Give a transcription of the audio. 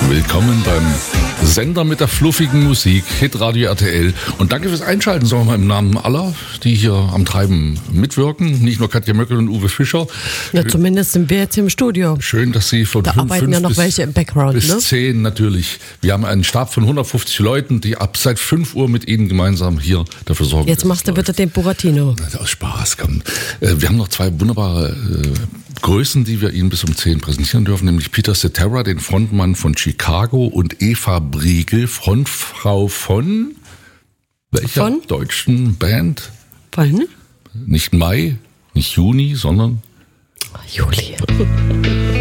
Willkommen beim Sender mit der fluffigen Musik, Hitradio RTL. Und danke fürs Einschalten, sagen wir mal im Namen aller, die hier am Treiben mitwirken. Nicht nur Katja Möckel und Uwe Fischer. Ja, zumindest sind wir jetzt im Studio. Schön, dass Sie von da 5 arbeiten ja noch welche im Background, bis ne? 10 natürlich. Wir haben einen Stab von 150 Leuten, die ab seit 5 Uhr mit Ihnen gemeinsam hier dafür sorgen. Jetzt machst du bitte den Buratino. Aus Spaß, komm. Wir haben noch 2 wunderbare Größen, die wir Ihnen bis um 10 präsentieren dürfen, nämlich Peter Cetera, den Frontmann von Chicago, und Eva Briegel, Frontfrau von welcher deutschen Band? Von? Nicht Mai, nicht Juni, sondern Juli.